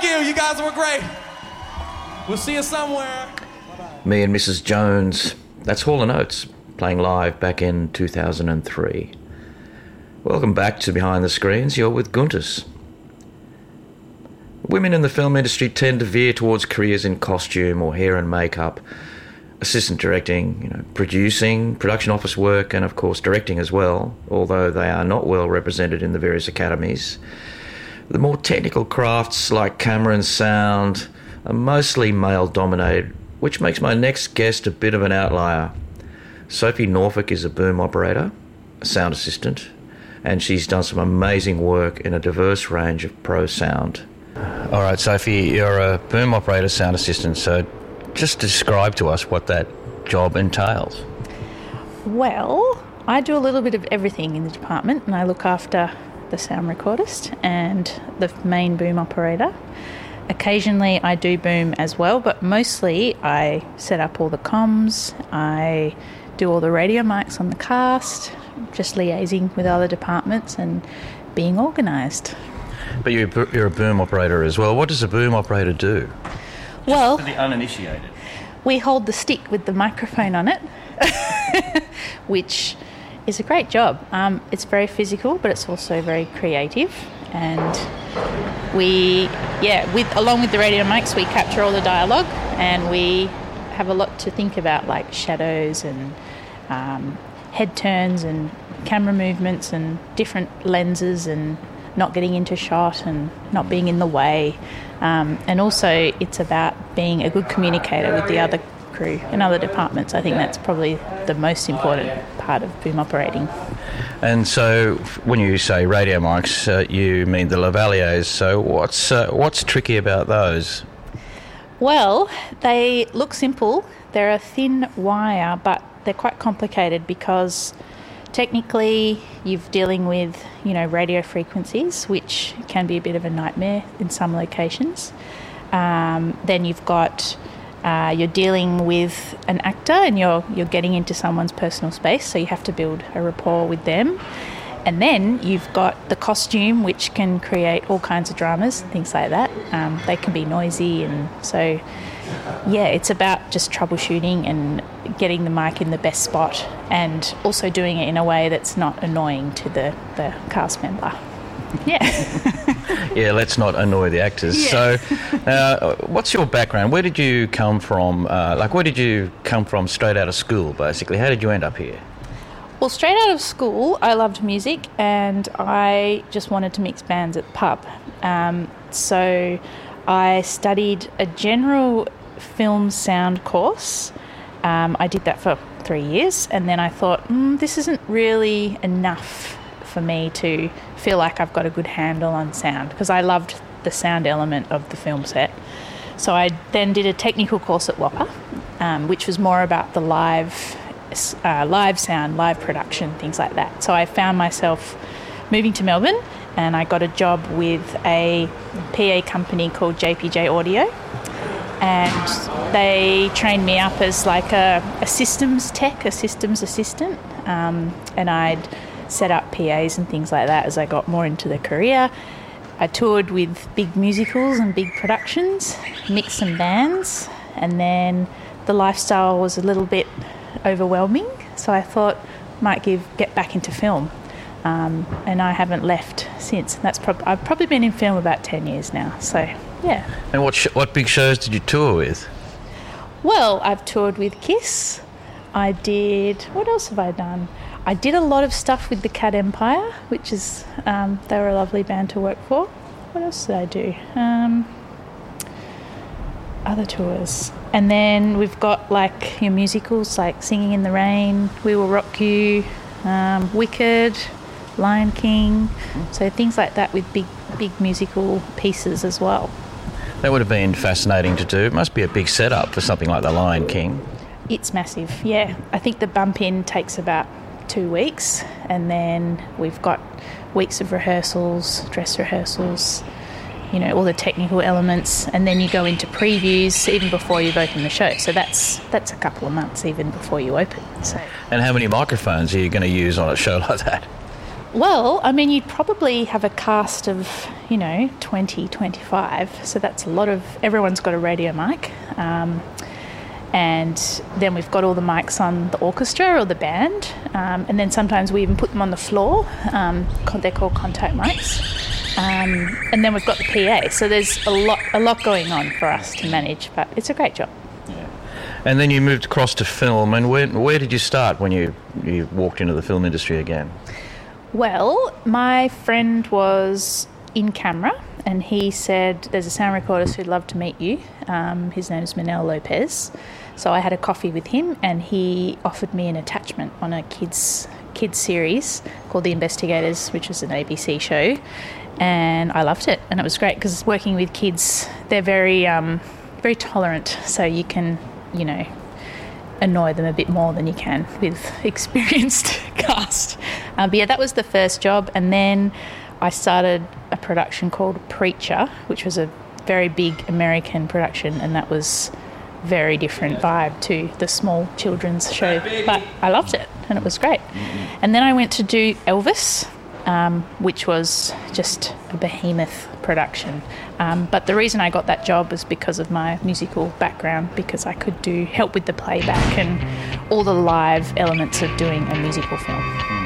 Thank you. You guys were great. We'll see you somewhere. Me and Mrs. Jones. That's Hall & Oates, playing live back in 2003. Welcome back to Behind the Screens. You're with Guntis. Women in the film industry tend to veer towards careers in costume or hair and makeup, assistant directing, producing, production office work, and of course directing as well, although they are not well represented in the various academies. The more technical crafts like camera and sound are mostly male-dominated, which makes my next guest a bit of an outlier. Sophie Norfolk is a boom operator, a sound assistant, and she's done some amazing work in a diverse range of pro sound. All right, Sophie, you're a boom operator, sound assistant, so just describe to us what that job entails. Well, I do a little bit of everything in the department, and I look after the sound recordist and the main boom operator. Occasionally I do boom as well, but mostly I set up all the comms, I do all the radio mics on the cast, just liaising with other departments and being organised. But you're a boom operator as well. What does a boom operator do? Well, for the uninitiated. We hold the stick with the microphone on it, which is a great job. It's very physical, but it's also very creative. And along with the radio mics, we capture all the dialogue, and we have a lot to think about, like shadows and head turns and camera movements and different lenses and not getting into shot and not being in the way. And also it's about being a good communicator with the other crew and other departments. I think that's probably the most important part of boom operating. And so when you say radio mics, you mean the lavaliers. So what's tricky about those? Well, they look simple. They're a thin wire, but they're quite complicated because technically you're dealing with, radio frequencies, which can be a bit of a nightmare in some locations. Then you've got you're dealing with an actor, and you're getting into someone's personal space, so you have to build a rapport with them. And then you've got the costume, which can create all kinds of dramas, things like that. They can be noisy, and so it's about just troubleshooting and getting the mic in the best spot, and also doing it in a way that's not annoying to the cast member. Yeah, let's not annoy the actors. Yeah. So, what's your background? Where did you come from? Where did you come from straight out of school, basically? How did you end up here? Well, straight out of school, I loved music, and I just wanted to mix bands at the pub. So I studied a general film sound course. I did that for 3 years, and then I thought, this isn't really enough for me to feel like I've got a good handle on sound, because I loved the sound element of the film set. So I then did a technical course at WAPA, which was more about the live sound, live production, things like that. So I found myself moving to Melbourne, and I got a job with a PA company called JPJ Audio, and they trained me up as like a systems tech, a systems assistant, and I'd set up PAs and things like that as I got more into the career. I toured with big musicals and big productions, mixed some bands, and then the lifestyle was a little bit overwhelming, so I thought might get back into film, and I haven't left since. I've probably been in film about 10 years now, so yeah. And what big shows did you tour with? Well, I've toured with Kiss. What else have I done? I did a lot of stuff with the Cat Empire, which is, they were a lovely band to work for. What else did I do? Other tours. And then we've got like your musicals like Singing in the Rain, We Will Rock You, Wicked, Lion King. So things like that with big musical pieces as well. That would have been fascinating to do. It must be a big setup for something like The Lion King. It's massive, yeah. I think the bump in takes about 2 weeks, and then we've got weeks of rehearsals, dress rehearsals, all the technical elements, and then you go into previews even before you've opened the show. So that's a couple of months even before you open. So. And how many microphones are you going to use on a show like that? Well, I mean, you'd probably have a cast of, 20, 25. So that's a lot of, everyone's got a radio mic. And then we've got all the mics on the orchestra or the band. And then sometimes we even put them on the floor. They're called contact mics. And then we've got the PA. So there's a lot going on for us to manage, but it's a great job. Yeah. And then you moved across to film. And where did you start when you walked into the film industry again? Well, my friend was in camera and he said, there's a sound recordist who'd love to meet you. His name's Manel Lopez. So I had a coffee with him and he offered me an attachment on a kids series called The Investigators, which was an ABC show. And I loved it. And it was great because working with kids, they're very, very tolerant. So you can, annoy them a bit more than you can with experienced cast. But yeah, that was the first job. And then I started a production called Preacher, which was a very big American production, and that was very different vibe to the small children's show. But I loved it, and it was great. And then I went to do Elvis, which was just a behemoth production. But the reason I got that job was because of my musical background, because I could help with the playback and all the live elements of doing a musical film.